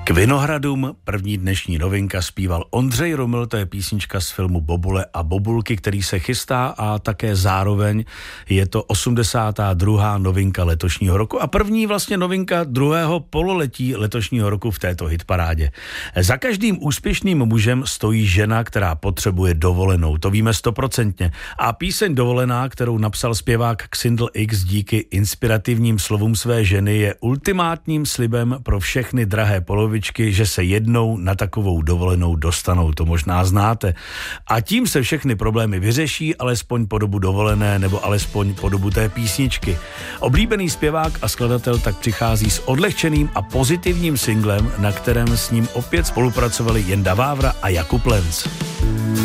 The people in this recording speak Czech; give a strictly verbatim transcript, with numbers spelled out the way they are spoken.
K Vinohradům první dnešní novinka zpíval Ondřej Roml, to je písnička z filmu Bobule a Bobulky, který se chystá a také zároveň je to osmdesátá druhá novinka letošního roku a první vlastně novinka druhého pololetí letošního roku v této hitparádě. Za každým úspěšným mužem stojí žena, která potřebuje dovolenou, to víme stoprocentně. A píseň Dovolená, kterou napsal zpěvák Xindl X díky inspirativním slovům své ženy, je ultimátním slibem pro všechny drahé polovičky, že se jednou na takovou dovolenou dostanou, to možná znáte. A tím se všechny problémy vyřeší, alespoň po dobu dovolené, nebo alespoň po dobu té písničky. Oblíbený zpěvák a skladatel tak přichází s odlehčeným a pozitivním singlem, na kterém s ním opět spolupracovali Jenda Vávra a Jakub Lenz.